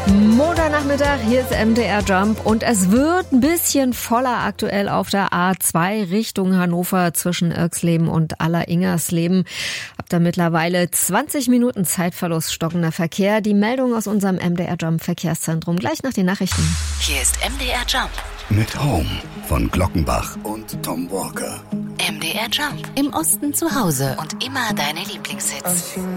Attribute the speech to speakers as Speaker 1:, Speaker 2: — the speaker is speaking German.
Speaker 1: Montagnachmittag, hier ist MDR Jump und es wird ein bisschen voller aktuell auf der A2 Richtung Hannover zwischen Irxleben und Aller-Ingersleben. Habt ihr mittlerweile 20 Minuten Zeitverlust, stockender Verkehr. Die Meldung aus unserem MDR Jump Verkehrszentrum gleich nach den Nachrichten.
Speaker 2: Hier ist MDR Jump
Speaker 3: mit Home von Glockenbach und Tom Walker.
Speaker 2: MDR Jump. Im Osten zu Hause und immer deine Lieblingshits.